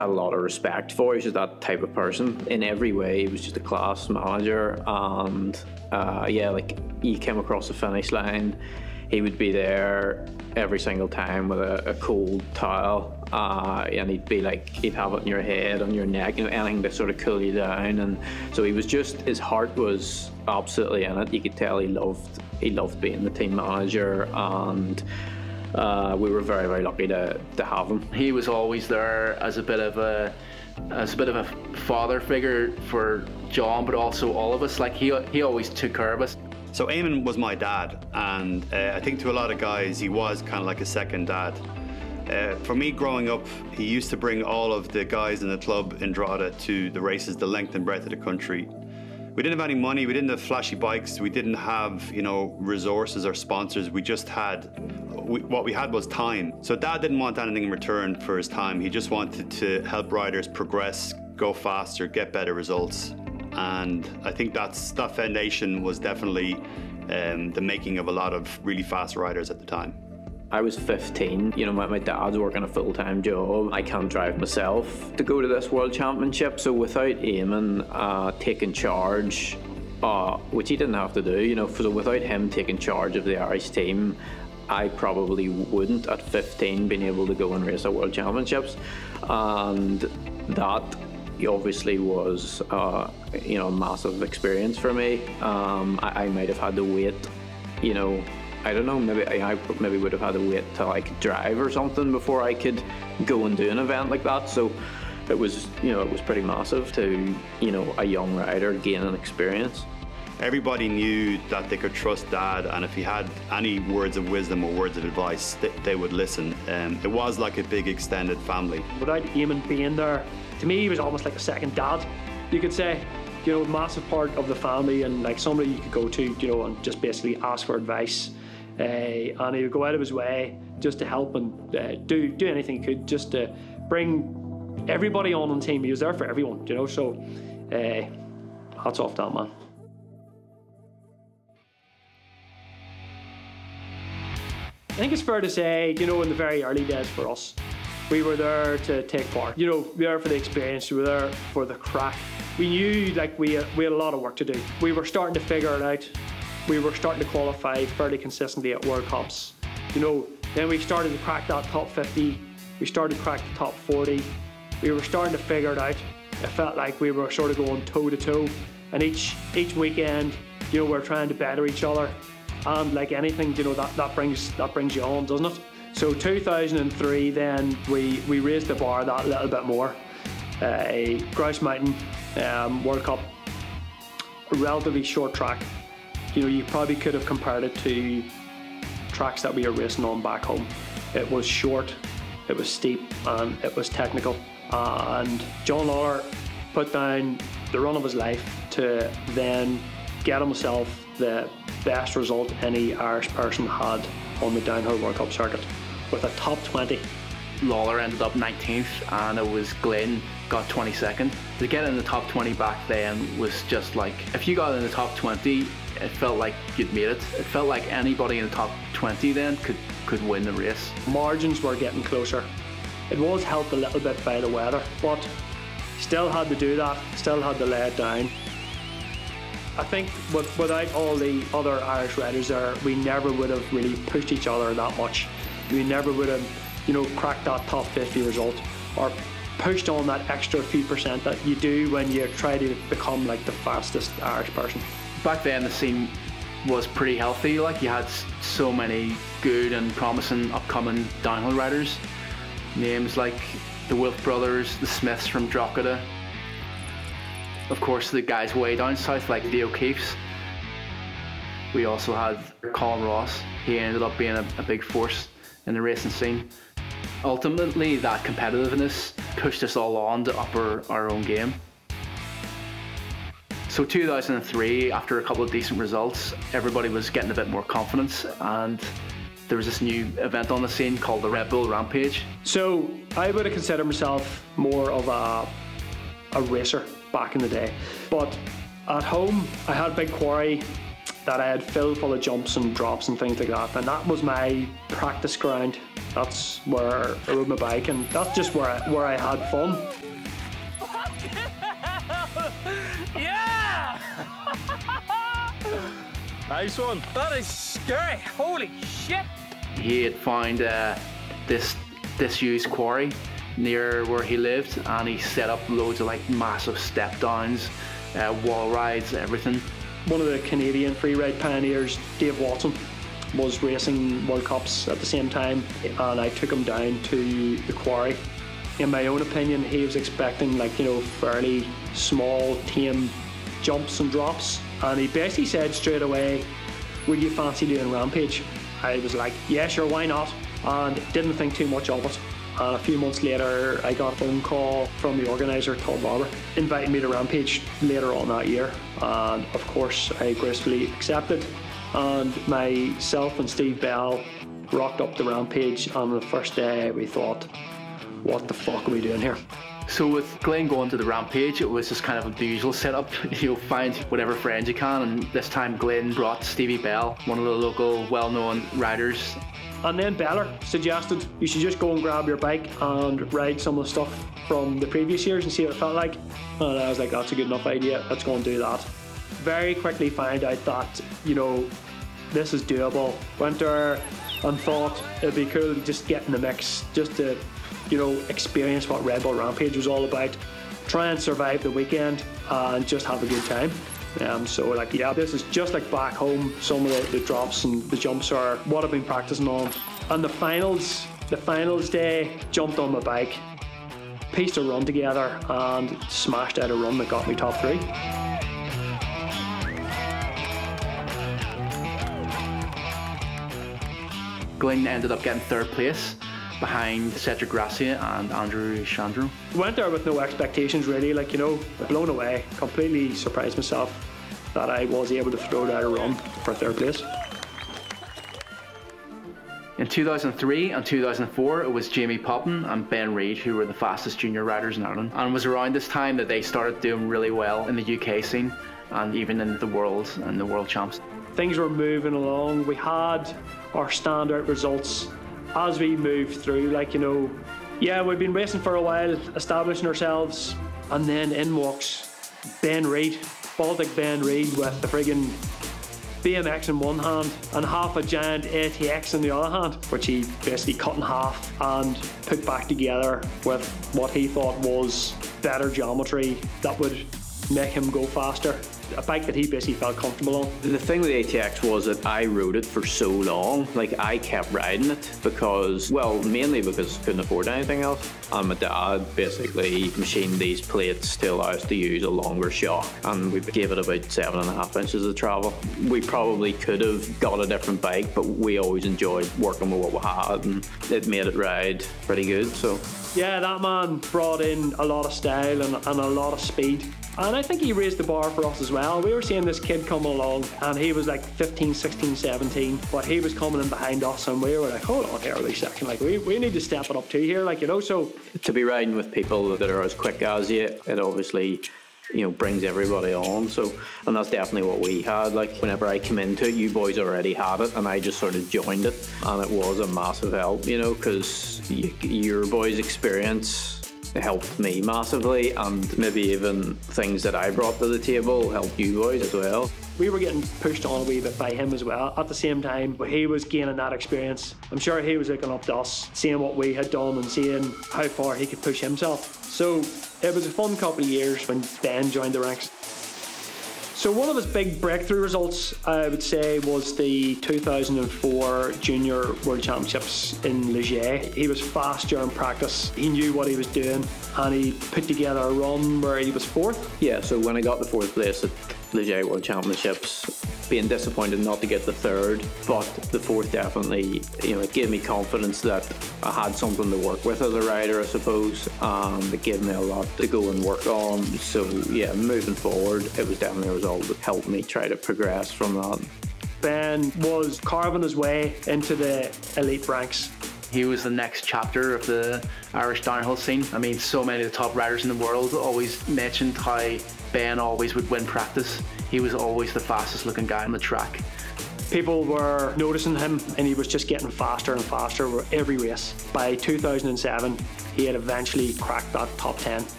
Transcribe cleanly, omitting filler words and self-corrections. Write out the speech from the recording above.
a lot of respect for. He's just that type of person in every way. He was just a class manager, and like you came across the finish line, he would be there every single time with a cold towel, and he'd have it in your head, on your neck, anything to sort of cool you down. And so he was just, his heart was absolutely in it. You could tell he loved being the team manager, and we were very, very lucky to have him. He was always there as a bit of a father figure for John, but also all of us. Like he always took care of us. So Eamon was my dad, and I think to a lot of guys he was kind of like a second dad. For me growing up, he used to bring all of the guys in the club in Drogheda to the races the length and breadth of the country. We didn't have any money, we didn't have flashy bikes, we didn't have, resources or sponsors. We just had, what we had was time. So Dad didn't want anything in return for his time. He just wanted to help riders progress, go faster, get better results. And I think that foundation was definitely the making of a lot of really fast riders at the time. I was 15, my dad's working a full-time job. I can't drive myself to go to this World Championship, so without Eamon taking charge, which he didn't have to do, so without him taking charge of the Irish team, I probably wouldn't at 15 been able to go and race at World Championships. And that obviously was a massive experience for me. I might have had to wait, I don't know, maybe I would have had to wait till I could drive or something before I could go and do an event like that. So it was pretty massive to, a young rider gaining experience. Everybody knew that they could trust Dad, and if he had any words of wisdom or words of advice, they would listen. It was like a big extended family. Without Eamon being there, to me he was almost like a second dad, you could say. Massive part of the family, and like somebody you could go to, and just basically ask for advice. And he would go out of his way just to help and do anything he could just to bring everybody on the team. He was there for everyone, so hats off to that man. I think it's fair to say, in the very early days for us, we were there to take part. We were there for the experience, we were there for the crack. We knew we had a lot of work to do. We were starting to figure it out. We were starting to qualify fairly consistently at World Cups. Then we started to crack that top 50. We started to crack the top 40. We were starting to figure it out. It felt like we were sort of going toe to toe. And each weekend, we're trying to better each other. And like anything, that brings you on, doesn't it? So 2003, then we raised the bar that little bit more. Grouse Mountain World Cup, a relatively short track. You probably could have compared it to tracks that we were racing on back home. It was short, it was steep, and it was technical. And John Lawler put down the run of his life to then get himself the best result any Irish person had on the downhill World Cup circuit, with a top 20. Lawler ended up 19th, and it was Glenn got 22nd. To get in the top 20 back then was just like, if you got in the top 20, it felt like you'd made it. It felt like anybody in the top 20 then could win the race. Margins were getting closer. It was helped a little bit by the weather, but still had to do that, still had to lay it down. I think without all the other Irish riders there, we never would have really pushed each other that much. We never would have, cracked that top 50 result, or pushed on that extra few percent that you do when you try to become like the fastest Irish person. Back then the scene was pretty healthy. Like, you had so many good and promising upcoming downhill riders. Names like the Wilf brothers, the Smiths from Drogheda. Of course, the guys way down south like the O'Keefes. We also had Colin Ross. He ended up being a big force in the racing scene. Ultimately, that competitiveness pushed us all on to up our own game. So 2003, after a couple of decent results, everybody was getting a bit more confidence, and there was this new event on the scene called the Red Bull Rampage. So I would have considered myself more of a racer back in the day. But at home, I had Big Quarry, that I had filled full of jumps and drops and things like that, and that was my practice ground. That's where I rode my bike, and that's just where I had fun. Yeah! Nice one. That is scary. Holy shit. He had found this disused quarry near where he lived, and he set up loads of like massive step downs, wall rides, everything. One of the Canadian freeride pioneers, Dave Watson, was racing World Cups at the same time, and I took him down to the quarry. In my own opinion, he was expecting fairly small, tame jumps and drops, and he basically said straight away, "Would you fancy doing Rampage?" I was like, "Yeah, sure, why not?" And didn't think too much of it. And a few months later, I got a phone call from the organiser, Todd Barber, inviting me to Rampage later on that year. And of course, I gracefully accepted. And myself and Steve Bell rocked up the Rampage. And on the first day, we thought, what the fuck are we doing here? So with Glenn going to the Rampage, it was just kind of the usual setup. You'll find whatever friends you can, and this time Glenn brought Stevie Bell, one of the local well-known riders. And then Beller suggested you should just go and grab your bike and ride some of the stuff from the previous years and see what it felt like. And I was like, that's a good enough idea, let's go and do that. Very quickly found out that, this is doable. Went there and thought it'd be cool to just get in the mix, just to, experience what Red Bull Rampage was all about. Try and survive the weekend and just have a good time. So this is just like back home. Some of the drops and the jumps are what I've been practicing on. And the finals day, jumped on my bike, pieced a run together and smashed out a run that got me top 3. Glenn ended up getting 3rd place behind Cedric Gracia and Andrew Chandru. Went there with no expectations really, blown away. Completely surprised myself that I was able to throw out a run for 3rd place. In 2003 and 2004, it was Jamie Poppin and Ben Reid who were the fastest junior riders in Ireland. And it was around this time that they started doing really well in the UK scene and even in the world and the world champs. Things were moving along. We had our standout results as we moved through, we'd been racing for a while, establishing ourselves, and then in walks Ben Reid, Baltic Ben Reid, with the friggin' BMX in one hand and half a giant ATX in the other hand, which he basically cut in half and put back together with what he thought was better geometry that would make him go faster. A bike that he basically felt comfortable on. The thing with ATX was that I rode it for so long, I kept riding it mainly because I couldn't afford anything else. And my dad basically machined these plates to allow us to use a longer shock, and we gave it about 7.5 inches of travel. We probably could have got a different bike, but we always enjoyed working with what we had, and it made it ride pretty good. So yeah, that man brought in a lot of style and a lot of speed. And I think he raised the bar for us as well. We were seeing this kid come along and he was 15, 16, 17, but he was coming in behind us and we were like, hold on here a wee second, we need to step it up too here, so. To be riding with people that are as quick as you, it obviously, brings everybody on. So, and that's definitely what we had. Whenever I came into it, you boys already had it and I just sort of joined it, and it was a massive help, because your boys' experience helped me massively, and maybe even things that I brought to the table helped you boys as well. We were getting pushed on a wee bit by him as well. At the same time, he was gaining that experience. I'm sure he was looking up to us, seeing what we had done and seeing how far he could push himself. So it was a fun couple of years when Ben joined the ranks. So one of his big breakthrough results, I would say, was the 2004 Junior World Championships in Ligier. He was fast during practice. He knew what he was doing, and he put together a run where he was 4th. Yeah, so when I got the 4th place at Ligier World Championships, being disappointed not to get the 3rd, but the 4th definitely, it gave me confidence that I had something to work with as a rider, I suppose. It gave me a lot to go and work on. So yeah, moving forward, it was definitely a result that helped me try to progress from that. Ben was carving his way into the elite ranks. He was the next chapter of the Irish downhill scene. I mean, so many of the top riders in the world always mentioned how Ben always would win practice. He was always the fastest looking guy on the track. People were noticing him, and he was just getting faster and faster every race. By 2007, he had eventually cracked that top 10.